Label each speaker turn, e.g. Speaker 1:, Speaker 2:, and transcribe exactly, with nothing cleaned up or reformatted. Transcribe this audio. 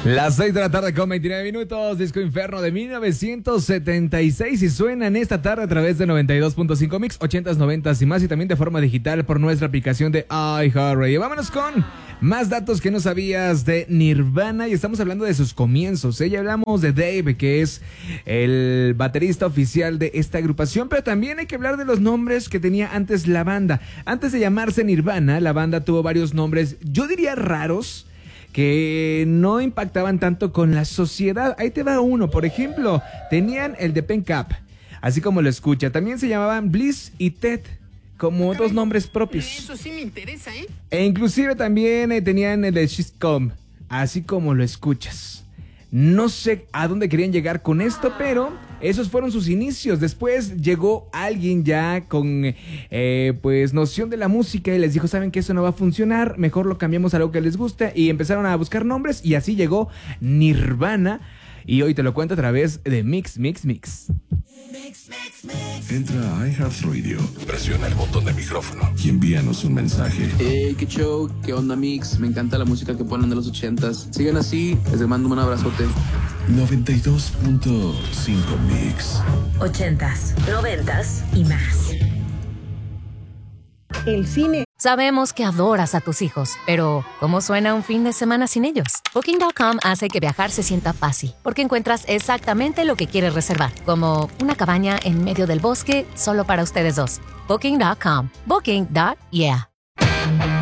Speaker 1: Las seis de la tarde con veintinueve minutos, Disco Inferno de mil novecientos setenta y seis y suenan esta tarde a través de noventa y dos punto cinco Mix, ochentas, noventas y más, y también de forma digital por nuestra aplicación de iHeartRadio. Vámonos con más datos que no sabías de Nirvana, y estamos hablando de sus comienzos, ¿eh? Ya hablamos de Dave, que es el baterista oficial de esta agrupación, pero también hay que hablar de los nombres que tenía antes la banda. Antes de llamarse Nirvana, la banda tuvo varios nombres, yo diría raros, que no impactaban tanto con la sociedad. Ahí te va uno, por ejemplo, tenían el de Pen Cap, así como lo escucha. También se llamaban Bliss y Ted, como dos nombres propios.
Speaker 2: Eso sí me interesa, ¿eh?
Speaker 1: E inclusive también eh, tenían el de She's Come, así como lo escuchas. No sé a dónde querían llegar con esto, pero esos fueron sus inicios. Después llegó alguien ya con eh, pues noción de la música y les dijo, ¿saben que eso no va a funcionar? Mejor lo cambiamos a algo que les gusta, y empezaron a buscar nombres y así llegó Nirvana. Y hoy te lo cuento a través de Mix, Mix, Mix.
Speaker 3: Mix, mix, mix. Entra a iHeartRadio, presiona el botón de micrófono y envíanos un mensaje.
Speaker 4: Hey, qué show, qué onda, Mix. Me encanta la música que ponen de los ochentas. Sigan así, les mando un abrazote.
Speaker 3: noventa y dos punto cinco Mix.
Speaker 5: Ochentas, noventas y más.
Speaker 6: El cine.
Speaker 7: Sabemos que adoras a tus hijos, pero ¿cómo suena un fin de semana sin ellos? Booking punto com hace que viajar se sienta fácil, porque encuentras exactamente lo que quieres reservar, como una cabaña en medio del bosque solo para ustedes dos. Booking punto com. Booking. Yeah.